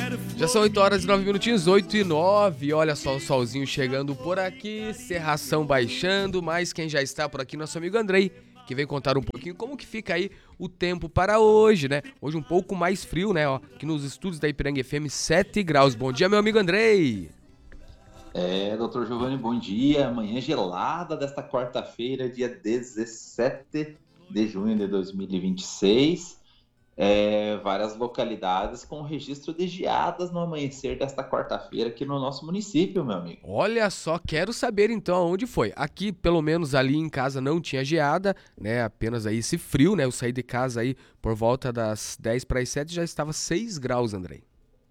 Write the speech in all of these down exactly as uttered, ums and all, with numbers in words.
Já são oito horas e nove minutinhos, oito e nove. Olha só o solzinho chegando por aqui, cerração baixando, mas quem já está por aqui, nosso amigo Andrei, que vem contar um pouquinho como que fica aí o tempo para hoje, né? Hoje um pouco mais frio, né? Ó, aqui nos estúdios da Ipiranga F M, sete graus. Bom dia, meu amigo Andrei. É, doutor Giovanni, bom dia. Manhã gelada desta quarta-feira, dia dezessete de junho de dois mil e vinte e seis. É, várias localidades com registro de geadas no amanhecer desta quarta-feira aqui no nosso município, meu amigo. Olha só, quero saber então aonde foi. Aqui, pelo menos ali em casa não tinha geada, né? Apenas aí esse frio, né? Eu saí de casa aí por volta das dez para as sete, já estava seis graus, Andrei.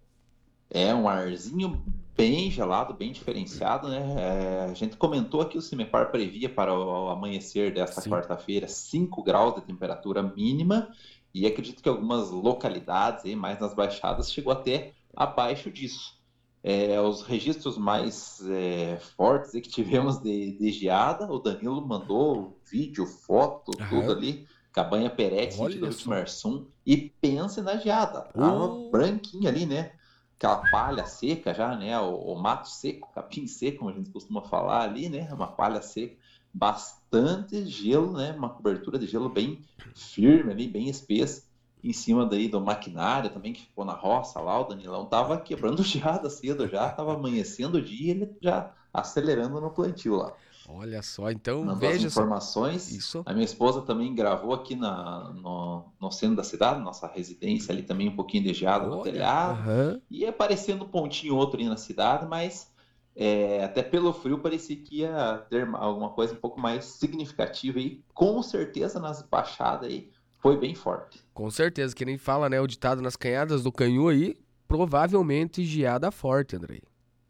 É um arzinho bem gelado, bem diferenciado, né? É, a gente comentou aqui, o CIMEPAR previa para o amanhecer desta Sim. quarta-feira cinco graus de temperatura mínima, e acredito que algumas localidades, aí, mais nas baixadas, chegou até abaixo disso. É, os registros mais é, fortes aí que tivemos de, de geada, o Danilo mandou vídeo, foto, tudo Aham. ali, Cabanha Perete, sentido Olha só. Vitimarsum, e pense na geada, tava Uh, branquinha ali, né? Aquela palha seca já, né? O, o mato seco, capim seco, como a gente costuma falar ali, né? Uma palha seca, bastante gelo, né? Uma cobertura de gelo bem firme ali, bem espessa, em cima daí do maquinário também, que ficou na roça lá. O Danilão tava quebrando geada cedo já, tava amanhecendo o dia, ele já acelerando no plantio lá. olha só, então Mandou as veja só. informações. Isso. A minha esposa também gravou aqui na, no, no centro da cidade, nossa residência ali também, um pouquinho de geada no Olha. telhado. Aham. E aparecendo um pontinho outro aí na cidade, mas é, até pelo frio parecia que ia ter alguma coisa um pouco mais significativa aí. Com certeza nas baixadas aí foi bem forte. Com certeza, que nem fala, né? O ditado nas canhadas do canhu aí, provavelmente geada forte, Andrei.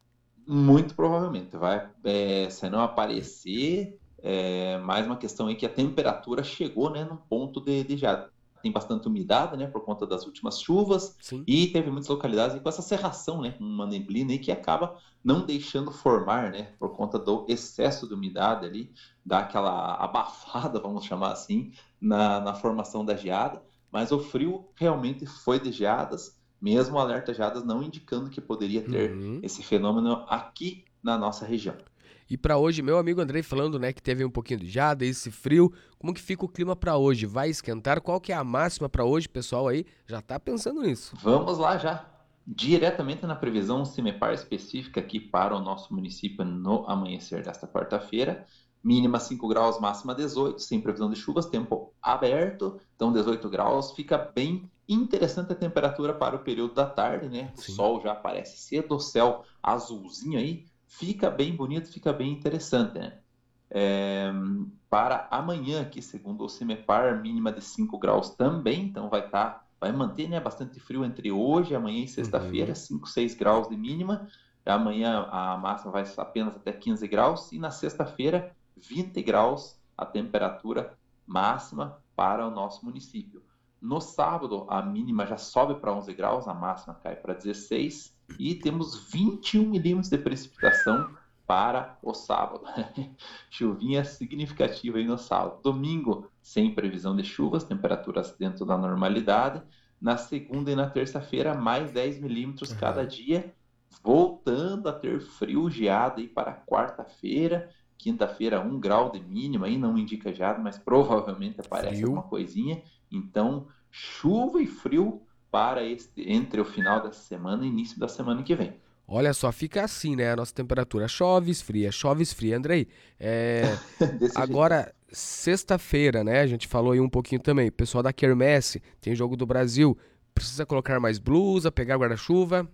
Muito provavelmente vai, é, se não aparecer, é, mais uma questão aí que a temperatura chegou, né, num ponto de, de já tem bastante umidade, né, por conta das últimas chuvas, Sim. e teve muitas localidades aí com essa cerração, né, uma neblina aí que acaba não deixando formar, né, por conta do excesso de umidade ali, dá aquela abafada, vamos chamar assim, na, na formação da geada, mas o frio realmente foi de geadas, mesmo o alerta geadas não indicando que poderia ter Uhum. esse fenômeno aqui na nossa região. E pra hoje, meu amigo Andrei falando, né, que teve um pouquinho de geada, esse frio, como que fica o clima pra hoje? Vai esquentar? Qual que é a máxima pra hoje, pessoal aí? Já tá pensando nisso. Vamos lá já, diretamente na previsão CIMEPAR específica aqui para o nosso município no amanhecer desta quarta-feira. Mínima cinco graus, máxima dezoito, sem previsão de chuvas, tempo aberto, então dezoito graus, fica bem interessante a temperatura para o período da tarde, né? O Sim. sol já aparece cedo, o céu azulzinho aí, fica bem bonito, fica bem interessante, né? É, para amanhã, aqui, segundo o CIMEPAR, mínima de cinco graus também, então vai estar, vai manter, né, bastante frio entre hoje, amanhã e sexta-feira, Uhum. cinco, seis graus de mínima. Amanhã a máxima vai apenas até quinze graus, e na sexta-feira, vinte graus a temperatura máxima para o nosso município. No sábado, a mínima já sobe para onze graus, a máxima cai para dezesseis, e temos vinte e um milímetros de precipitação para o sábado. Chuvinha significativa aí no sábado. Domingo, sem previsão de chuvas, temperaturas dentro da normalidade. Na segunda e na terça-feira, mais dez milímetros cada Aham. dia, voltando a ter frio, geado aí para quarta-feira. Quinta-feira, um grau de mínima, aí não indica geado, mas provavelmente aparece Frio. alguma coisinha. Então, chuva e frio para este, entre o final dessa semana e início da semana que vem. Olha só, fica assim, né? A nossa temperatura chove, esfria, chove, esfria. Andrei, é... Desse jeitão. agora, sexta-feira, né? A gente falou aí um pouquinho também. O pessoal da Quermesse, tem jogo do Brasil. Precisa colocar mais blusa, pegar guarda-chuva.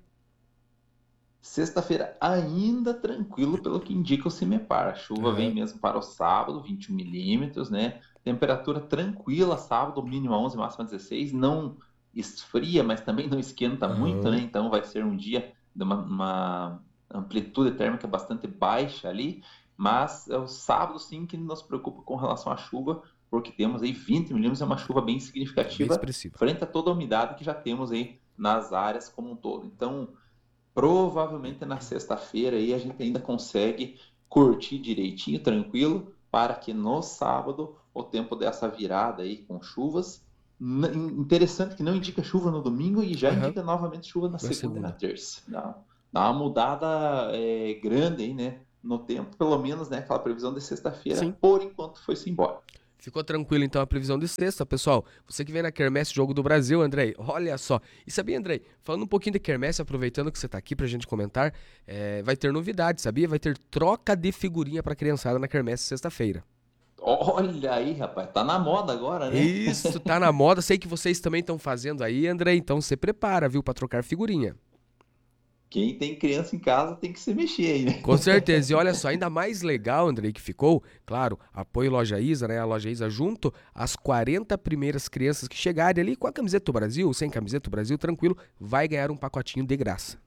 Sexta-feira ainda tranquilo, pelo que indica o CIMEPAR. A chuva vem Aham. mesmo para o sábado, vinte e um milímetros, né? Temperatura tranquila, sábado, mínima onze, máxima dezesseis. Não esfria, mas também não esquenta muito, né? Aham. Então vai ser um dia de uma, uma amplitude térmica bastante baixa ali. Mas é o sábado, sim, que nos preocupa com relação à chuva, porque temos aí vinte milímetros, é uma chuva bem Bem significativa expressiva. frente a toda a umidade que já temos aí nas áreas como um todo. Então, provavelmente na sexta-feira aí a gente ainda consegue curtir direitinho, tranquilo, para que no sábado o tempo dessa virada aí com chuvas N- Interessante que não indica chuva no domingo e já Aham, indica novamente chuva na na segunda e na segunda. terça. Dá, dá uma mudada é, grande aí, né? No tempo, pelo menos, né? Aquela previsão de Sim. sexta-feira, por enquanto, foi-se embora. Ficou tranquilo então a previsão de sexta, pessoal. Você que vem na Quermesse Jogo do Brasil, Andrei, olha só. E sabia, Andrei, falando um pouquinho de Quermesse, aproveitando que você tá aqui pra gente comentar, é, vai ter novidade, sabia? Vai ter troca de figurinha pra criançada na Quermesse sexta-feira. Olha aí, rapaz, tá na moda agora, né? Isso, tá na moda. Sei que vocês também estão fazendo aí, Andrei, então se prepara, viu, pra trocar figurinha. Quem tem criança em casa tem que se mexer aí, né? Com certeza. E olha só, ainda mais legal, Andrei, que ficou, claro, apoio Loja Isa, né? A Loja Isa junto às quarenta primeiras crianças que chegarem ali com a camiseta do Brasil, sem camiseta do Brasil, tranquilo, vai ganhar um pacotinho de graça.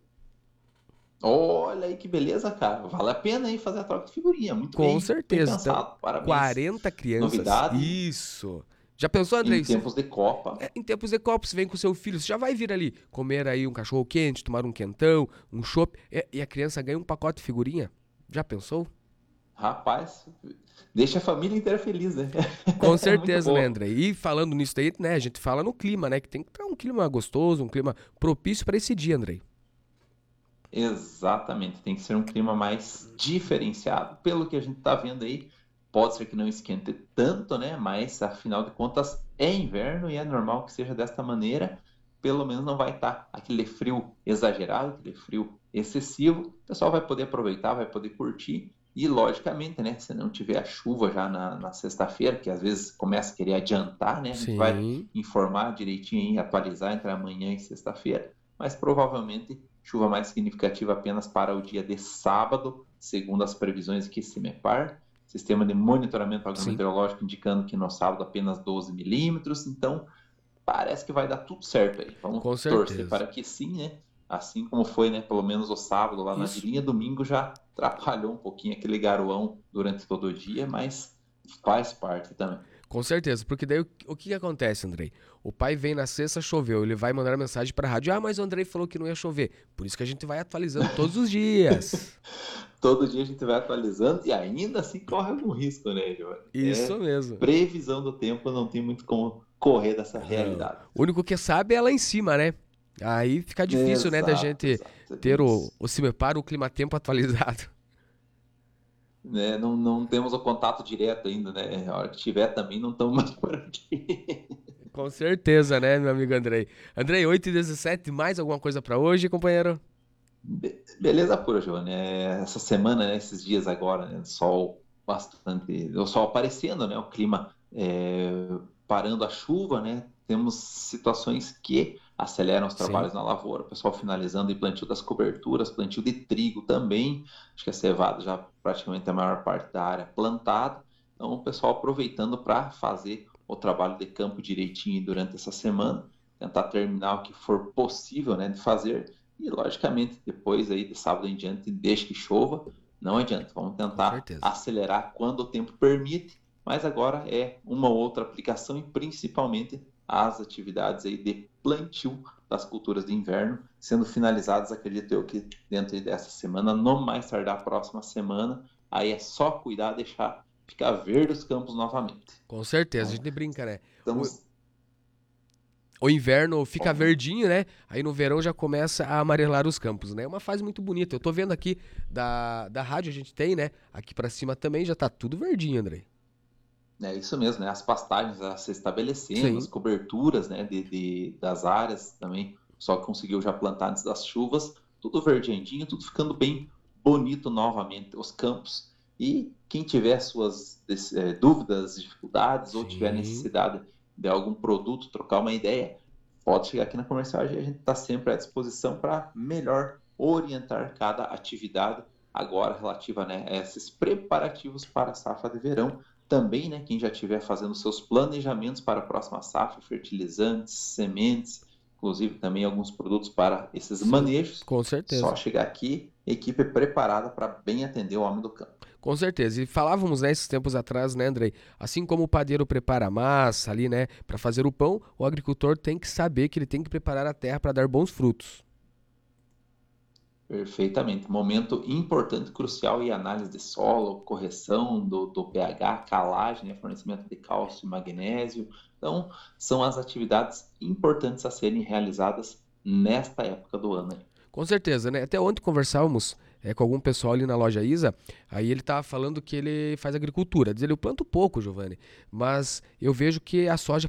Olha aí que beleza, cara. Vale a pena aí fazer a troca de figurinha. Muito Com bem, bem certeza. Então, pensado. Parabéns. quarenta crianças. Novidade Isso. Já pensou, em Andrei? Você- tempos de Copa. é, em tempos de Copa, você vem com seu filho, você já vai vir ali comer aí um cachorro quente, tomar um quentão, um chopp, e, e a criança ganha um pacote de figurinha. Já pensou? Rapaz, deixa a família inteira feliz, né? Com É muito certeza, né, bom. André? E falando nisso daí, né, a gente fala no clima, né, que tem que estar um clima gostoso, um clima propício para esse dia, André. Exatamente, tem que ser um clima mais diferenciado. Pelo que a gente está vendo aí, pode ser que não esquente tanto, né? Mas afinal de contas é inverno e é normal que seja desta maneira. Pelo menos não vai estar aquele frio exagerado, aquele frio excessivo. O pessoal vai poder aproveitar, vai poder curtir. E logicamente, né? Se não tiver a chuva já na, na sexta-feira, que às vezes começa a querer adiantar, né? A gente vai Sim, informar direitinho e atualizar entre amanhã e sexta-feira. Mas provavelmente chuva mais significativa apenas para o dia de sábado, segundo as previsões aqui CIMEPAR, Sistema de Monitoramento sim, Agrometeorológico indicando que no sábado apenas doze milímetros, então parece que vai dar tudo certo aí. Vamos com torcer certeza. para que sim, né? Assim como foi, né? Pelo menos o sábado lá na Isso. vilinha, domingo já atrapalhou um pouquinho aquele garoão durante todo o dia, mas faz parte também. Com certeza, porque daí o, o que que acontece, Andrei? O pai vem na sexta, choveu, ele vai mandar mensagem para a rádio, ah, mas o Andrei falou que não ia chover. Por isso que a gente vai atualizando todos os dias. Todo dia a gente vai atualizando e ainda assim corre algum risco, né, Giovanni? Isso É mesmo. previsão do tempo, não tem muito como correr dessa Não. realidade. O único que sabe é lá em cima, né? Aí fica difícil, né, da Exato, gente exato. É ter bem o, isso. o CIMEPAR, o clima-tempo atualizado. Né? Não, não temos o contato direto ainda, né? A hora que tiver também não estamos mais por aqui. Com certeza, né, meu amigo Andrei? Andrei, oito e dezessete, mais alguma coisa pra hoje, companheiro? Be- Beleza pura, Giovanni. É, essa semana, né, esses dias agora, né, sol bastante, o sol aparecendo, né, o clima é, parando a chuva, né, temos situações que aceleram os Sim, trabalhos na lavoura, o pessoal finalizando o plantio das coberturas, plantio de trigo também, acho que a cevada já praticamente a maior parte da área plantada, então o pessoal aproveitando para fazer o trabalho de campo direitinho durante essa semana, tentar terminar o que for possível, né, de fazer e, logicamente, depois aí de sábado em diante, desde que chova, não adianta. Vamos com tentar certeza. acelerar quando o tempo permite, mas agora é uma outra aplicação e principalmente as atividades aí de plantio das culturas de inverno, sendo finalizadas, acredito eu, que dentro dessa semana, no mais tardar a próxima semana, aí é só cuidar, deixar ficar verde os campos novamente. Com certeza, a Então, gente brinca, né? O, estamos... o inverno fica Bom, verdinho, né? Aí no verão já começa a amarelar os campos, né? É uma fase muito bonita. Eu tô vendo aqui da, da rádio a gente tem, né? Aqui pra cima também já tá tudo verdinho, Andrei. é isso mesmo, né? As pastagens já se estabelecendo, as Sim, coberturas, né, de, de- das áreas também, só conseguiu já plantar antes das chuvas, tudo verdinho, tudo ficando bem bonito novamente, os campos. E quem tiver suas eh, dúvidas, dificuldades ou tiver sim. necessidade de algum produto, trocar uma ideia, pode chegar aqui na Comerciagem, a gente está sempre à disposição para melhor orientar cada atividade agora relativa, né, a esses preparativos para a safra de verão também, né, quem já estiver fazendo seus planejamentos para a próxima safra, fertilizantes, sementes, inclusive também alguns produtos para esses Sim, manejos, com só certeza. chegar aqui, equipe preparada para bem atender o homem do campo. Com certeza. E falávamos, né, esses tempos atrás, né, Andrei? Assim como o padeiro prepara a massa ali, né, para fazer o pão, o agricultor tem que saber que ele tem que preparar a terra para dar bons frutos. Perfeitamente. Momento importante, crucial e análise de solo, correção do, do pH, calagem, né, fornecimento de cálcio e magnésio, Então, são as atividades importantes a serem realizadas nesta época do ano aí. Com certeza, né? Até ontem conversávamos é, com algum pessoal ali na loja Isa, aí ele tava falando que ele faz agricultura. Diz ele, eu planto pouco, Giovanni, mas eu vejo que a soja